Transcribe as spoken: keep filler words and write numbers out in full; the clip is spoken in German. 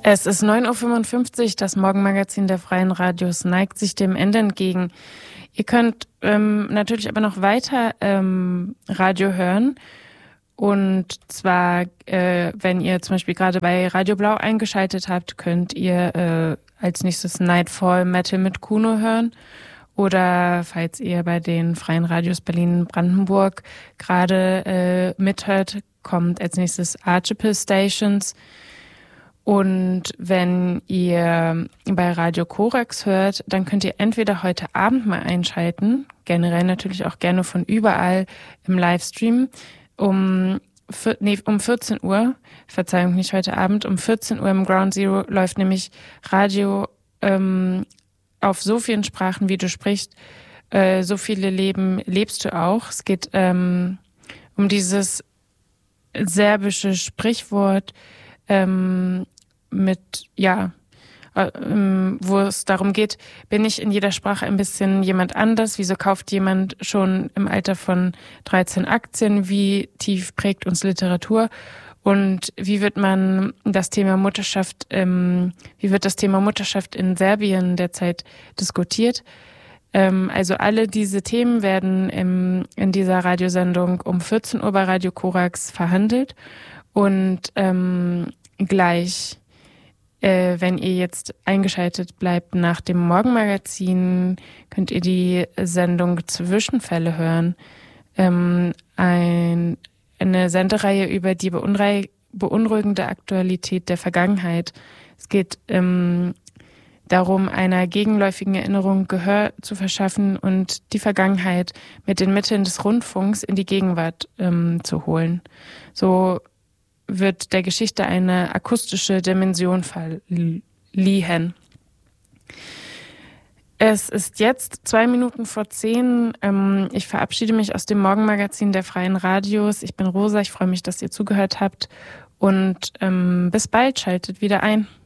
Es ist neun Uhr fünfundfünfzig, das Morgenmagazin der Freien Radios neigt sich dem Ende entgegen. Ihr könnt ähm, natürlich aber noch weiter ähm, Radio hören. Und zwar, äh, wenn ihr zum Beispiel gerade bei Radio Blau eingeschaltet habt, könnt ihr äh, als nächstes Nightfall Metal mit Kuno hören. Oder falls ihr bei den Freien Radios Berlin-Brandenburg gerade äh, mithört, kommt als nächstes Archipel Stations. Und wenn ihr bei Radio Korax hört, dann könnt ihr entweder heute Abend mal einschalten, generell natürlich auch gerne von überall im Livestream, um, nee, um vierzehn Uhr, Verzeihung, nicht heute Abend, um vierzehn Uhr im Ground Zero läuft nämlich Radio ähm, auf so vielen Sprachen, wie du sprichst, äh, so viele Leben lebst du auch. Es geht ähm, um dieses serbische Sprichwort, ähm, mit, ja, äh, ähm, wo es darum geht, bin ich in jeder Sprache ein bisschen jemand anders? Wieso kauft jemand schon im Alter von dreizehn Aktien? Wie tief prägt uns Literatur? Und wie wird man das Thema Mutterschaft, ähm, wie wird das Thema Mutterschaft in Serbien derzeit diskutiert? Ähm, also alle diese Themen werden im, in dieser Radiosendung um vierzehn Uhr bei Radio Korax verhandelt. Und ähm, gleich, äh, wenn ihr jetzt eingeschaltet bleibt nach dem Morgenmagazin, könnt ihr die Sendung Zwischenfälle hören. Ähm, ein, eine Sendereihe über die beunrei- beunruhigende Aktualität der Vergangenheit. Es geht ähm, darum, einer gegenläufigen Erinnerung Gehör zu verschaffen und die Vergangenheit mit den Mitteln des Rundfunks in die Gegenwart ähm, zu holen. So wird der Geschichte eine akustische Dimension verliehen. Es ist jetzt zwei Minuten vor zehn. Ähm, ich verabschiede mich aus dem Morgenmagazin der Freien Radios. Ich bin Rosa, ich freue mich, dass ihr zugehört habt und ähm, bis bald, schaltet wieder ein.